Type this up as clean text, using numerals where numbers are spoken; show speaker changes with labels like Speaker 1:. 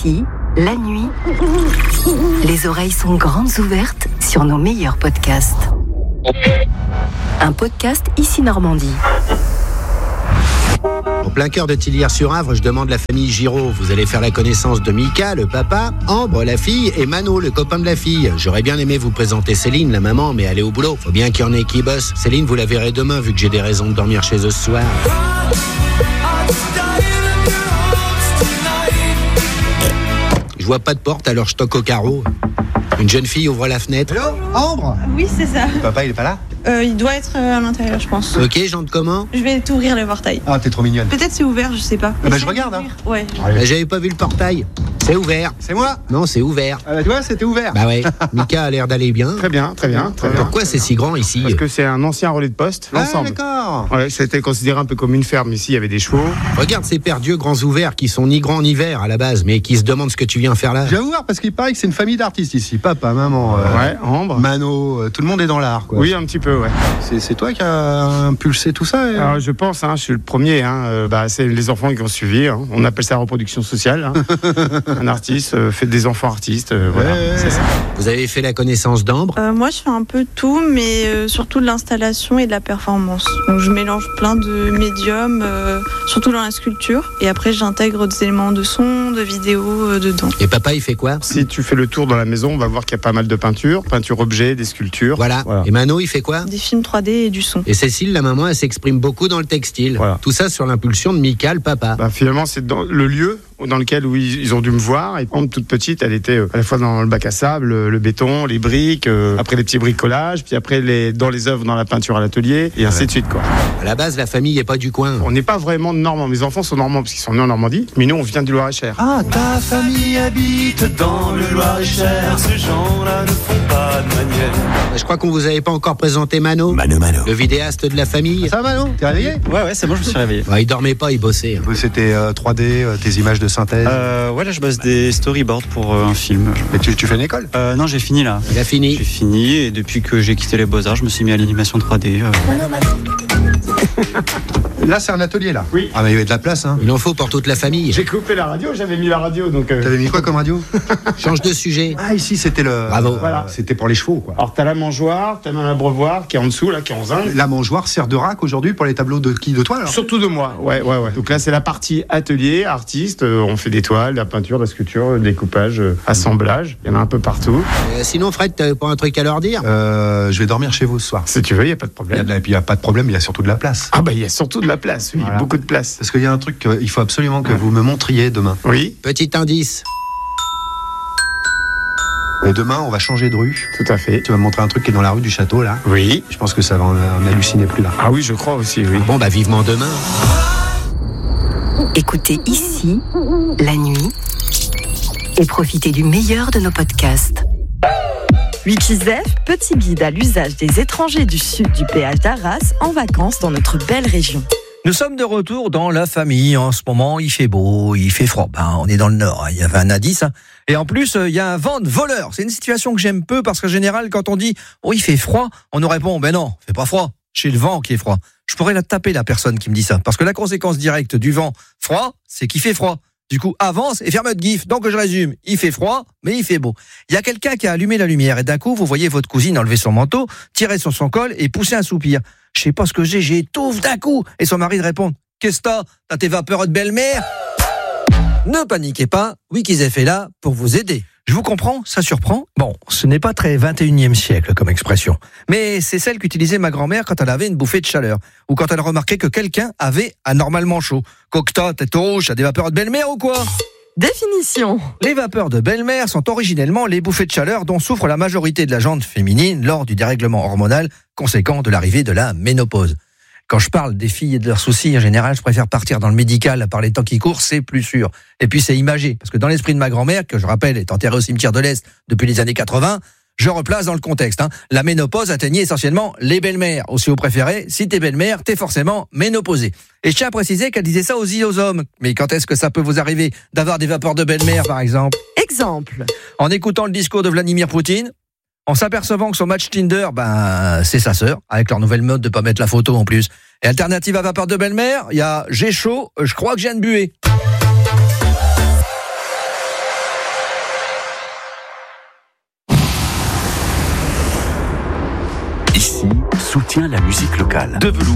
Speaker 1: Ici, la nuit, les oreilles sont grandes ouvertes sur nos meilleurs podcasts. Un podcast Ici Normandie.
Speaker 2: En plein cœur de Tillières-sur-Avre, je demande la famille Giraud. Vous allez faire la connaissance de Mika, le papa, Ambre, la fille, et Mano, le copain de la fille. J'aurais bien aimé vous présenter Céline, la maman, mais elle est au boulot. Faut bien qu'il y en ait qui bossent. Céline, vous la verrez demain, vu que j'ai des raisons de dormir chez eux ce soir. Je vois pas de porte, alors je toque au carreau. Une jeune fille ouvre la fenêtre.
Speaker 3: Hello, Ambre?
Speaker 4: Oui, c'est ça.
Speaker 3: Papa, il est pas là?
Speaker 4: Il doit être à l'intérieur, je pense.
Speaker 2: Ok, j'entre comment?
Speaker 4: Je vais t'ouvrir le portail.
Speaker 3: Ah, t'es trop mignonne.
Speaker 4: Peut-être c'est ouvert, je sais pas.
Speaker 3: Je regarde, hein.
Speaker 4: Ouais.
Speaker 2: J'avais pas vu le portail. C'est ouvert.
Speaker 3: C'est moi?
Speaker 2: Non, c'est ouvert.
Speaker 3: Tu vois, c'était ouvert.
Speaker 2: Bah ouais, Mika a l'air d'aller bien.
Speaker 5: Très bien.
Speaker 2: Pourquoi c'est si grand ici?
Speaker 5: Parce que c'est un ancien relais de poste, l'ensemble.
Speaker 3: D'accord.
Speaker 5: Ouais, c'était considéré un peu comme une ferme. Ici, il y avait des chevaux.
Speaker 2: Regarde ces pères Dieu grands ouverts qui sont ni grands ni verts à la base, mais qui se demandent ce que tu viens faire là.
Speaker 3: Je vais voir parce qu'il paraît que c'est une famille d'artistes ici. Papa, maman,
Speaker 5: Ouais, Ambre.
Speaker 3: Mano, tout le monde est dans l'art, quoi.
Speaker 5: Oui, un petit peu, ouais.
Speaker 3: C'est toi qui as impulsé tout ça
Speaker 5: Alors, je pense, je suis le premier. C'est les enfants qui ont suivi. On appelle ça reproduction sociale. Un artiste fait des enfants artistes. Voilà, c'est ça.
Speaker 2: Vous avez fait la connaissance d'Ambre?
Speaker 4: Moi, je fais un peu tout, mais surtout de l'installation et de la performance. Donc, je mélange plein de médiums, surtout dans la sculpture. Et après, j'intègre des éléments de son, de vidéo dedans.
Speaker 2: Et papa, il fait quoi?
Speaker 5: Si tu fais le tour dans la maison, on va voir qu'il y a pas mal de peintures objets, des sculptures.
Speaker 2: Voilà. Et Mano, il fait quoi?
Speaker 4: Des films 3D et du son.
Speaker 2: Et Cécile, la maman, elle s'exprime beaucoup dans le textile.
Speaker 5: Voilà.
Speaker 2: Tout ça sur l'impulsion de Mika, le papa.
Speaker 5: Finalement, c'est dans le lieu dans lequel ils ont dû me voir. Et Ambre, toute petite, elle était à la fois dans le bac à sable, le béton, les briques, après les petits bricolages, puis après dans les œuvres, dans la peinture à l'atelier, et ainsi de suite, quoi.
Speaker 2: À la base, la famille n'est pas du coin.
Speaker 5: On n'est pas vraiment de Normand. Mes enfants sont normands parce qu'ils sont nés en Normandie, mais nous, on vient du Loir-et-Cher.
Speaker 3: Ah, ta famille habite dans le Loir-et-Cher.
Speaker 6: Ces gens-là ne font pas de manière.
Speaker 2: Je crois qu'on vous avait pas encore présenté Mano.
Speaker 6: Mano.
Speaker 2: Le vidéaste de la famille.
Speaker 3: Ça va, Mano? T'es réveillé?
Speaker 7: Ouais, c'est bon, je me suis réveillé.
Speaker 2: Il dormait pas, il bossait.
Speaker 3: C'était 3D, tes images de synthèse.
Speaker 7: Ouais, là, je bosse des storyboards pour un film.
Speaker 3: Et tu fais une école?
Speaker 7: Non, j'ai fini là.
Speaker 2: Il a fini.
Speaker 7: J'ai fini et depuis que j'ai quitté les Beaux-Arts, je me suis mis à l'animation 3D.
Speaker 3: Là, c'est un atelier, là.
Speaker 5: Oui.
Speaker 3: Ah, mais il y avait de la place, hein.
Speaker 2: Il en faut pour toute la famille.
Speaker 5: J'ai coupé la radio, j'avais mis la radio, donc...
Speaker 3: T'avais mis quoi comme radio?
Speaker 2: Change de sujet.
Speaker 3: Ah, ici, c'était le...
Speaker 2: Bravo.
Speaker 5: Voilà.
Speaker 3: C'était pour les chevaux, quoi.
Speaker 5: Alors, t'as la mangeoire, t'as même l'abreuvoir qui est en dessous, là, qui est en zinc.
Speaker 3: La mangeoire sert de rack aujourd'hui pour les tableaux de qui? De toi, alors?
Speaker 5: Surtout de moi, ouais. Donc là, c'est la partie atelier, artiste. On fait des toiles, de la peinture, de la sculpture, découpage, assemblage. Il y en a un peu partout.
Speaker 2: Sinon, Fred, t'avais pas un truc à leur dire?
Speaker 3: Je vais dormir chez vous ce soir.
Speaker 5: Si tu veux, il n'y a pas de
Speaker 3: Et
Speaker 5: problème.
Speaker 3: puis, il n'y a pas de problème, il y a surtout de la place.
Speaker 5: Ah, il y a surtout de la place, oui,
Speaker 3: Voilà.
Speaker 5: beaucoup de place.
Speaker 3: Parce qu'il y a un truc qu'il faut absolument que vous me montriez demain.
Speaker 5: Oui,
Speaker 2: Petit indice.
Speaker 3: Et demain, on va changer de rue.
Speaker 5: tout à fait.
Speaker 3: Tu vas me montrer un truc qui est dans la rue du château, là.
Speaker 5: Oui.
Speaker 3: Je pense que ça va en halluciner plus, là.
Speaker 5: Ah oui, je crois aussi, oui.
Speaker 2: Bon, vivement demain.
Speaker 1: Écoutez Ici, la nuit, et profitez du meilleur de nos podcasts.
Speaker 8: Wikizef, petit guide à l'usage des étrangers du sud du péage d'Arras en vacances dans notre belle région.
Speaker 9: Nous sommes de retour dans la famille. En ce moment, il fait beau, il fait froid. On est dans le nord, il y avait un indice. Et en plus, il y a un vent de voleur. C'est une situation que j'aime peu parce qu'en général, quand on dit « Oh, il fait froid », on nous répond « Ben non, il fait pas froid, c'est le vent qui est froid ». Je pourrais la taper, la personne qui me dit ça. Parce que la conséquence directe du vent froid, c'est qu'il fait froid. Du coup, avance et ferme votre gif. Donc, je résume. Il fait froid, mais il fait beau. Il y a quelqu'un qui a allumé la lumière et d'un coup, vous voyez votre cousine enlever son manteau, tirer sur son col et pousser un soupir. Je sais pas ce que j'étouffe d'un coup. Et son mari répond, qu'est-ce que t'as tes vapeurs de belle-mère? Ne paniquez pas, Wikizef est là pour vous aider. Je vous comprends, ça surprend. Bon, ce n'est pas très 21e siècle comme expression. Mais c'est celle qu'utilisait ma grand-mère quand elle avait une bouffée de chaleur. Ou quand elle remarquait que quelqu'un avait anormalement chaud. Cocteau, tête rouge, t'as des vapeurs de belle-mère ou quoi?
Speaker 8: Définition.
Speaker 9: Les vapeurs de belle-mère sont originellement les bouffées de chaleur dont souffre la majorité de la gente féminine lors du dérèglement hormonal conséquent de l'arrivée de la ménopause. Quand je parle des filles et de leurs soucis, en général, je préfère partir dans le médical par les temps qui courent, c'est plus sûr. Et puis c'est imagé, parce que dans l'esprit de ma grand-mère, que je rappelle est enterrée au cimetière de l'Est depuis les années 80, je replace dans le contexte. La ménopause atteignait essentiellement les belles-mères. Ou si vous préférez, si t'es belle-mère, t'es forcément ménopausée. Et je tiens à préciser qu'elle disait ça aussi aux hommes. Mais quand est-ce que ça peut vous arriver d'avoir des vapeurs de belle-mère, par exemple?
Speaker 8: Exemple.
Speaker 9: En écoutant le discours de Vladimir Poutine, en s'apercevant que son match Tinder, c'est sa sœur, avec leur nouvelle mode de pas mettre la photo en plus. Et alternative à vapeur de belle-mère, il y a j'ai chaud, je crois que je viens de buer.
Speaker 10: Ici, soutient la musique locale.